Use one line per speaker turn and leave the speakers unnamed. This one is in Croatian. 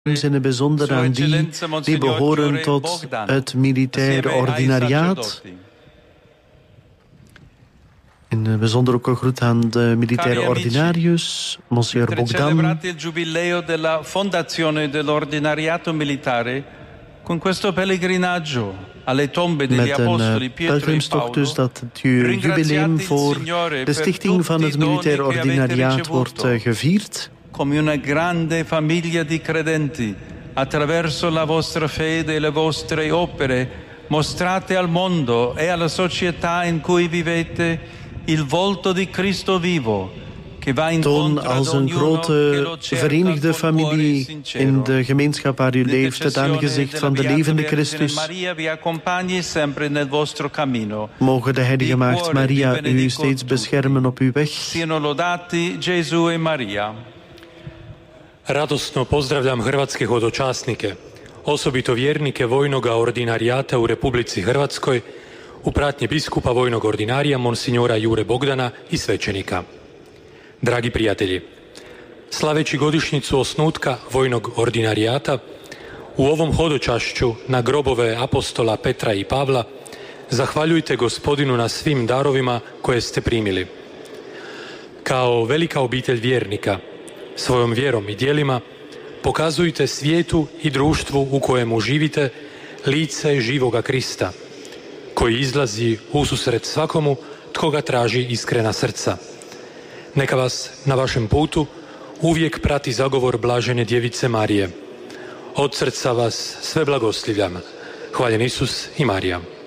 in het bijzonder aan die behoren tot het militair ordinariaat. In het bijzonder ook een groet aan de militaire ordinarius, Monsieur Bogdan.
Celebrate il giubileo della fondazione dell'ordinariato militare con questo pellegrinaggio alle tombe degli apostoli Pietro e Paolo.
Dus dat het jubileum voor de stichting van het militair ordinariaat wordt gevierd.
Come una grande famiglia di credenti, attraverso la vostra fede e le vostre opere, mostrate al mondo e alla società in cui vivete il volto di Cristo vivo.
Toon als een grote verenigde familie in de gemeenschap waar u leeft het aangezicht van de levende Christus. Mogen de heilige maagd Maria u steeds beschermen op uw weg.
Siano lodati Gesù e Maria.
Radosno pozdravljam hrvatske hodočasnike, osobito vjernike vojnoga ordinarijata u Republici Hrvatskoj, u pratnji biskupa vojnog ordinarija monsignora Jure Bogdana i svećenika. Dragi prijatelji, slaveći godišnjicu osnutka vojnog ordinarijata, u ovom hodočašću na grobove apostola Petra i Pavla zahvaljujte Gospodinu na svim darovima koje ste primili. Kao velika obitelj vjernika, svojom vjerom i djelima pokazujte svijetu i društvu u kojemu živite lice živoga Krista, koji izlazi ususret svakomu tko ga traži iskrena srca. Neka vas na vašem putu uvijek prati zagovor blažene djevice Marije. Od srca vas sve blagoslivljam. Hvaljen Isus i Marija.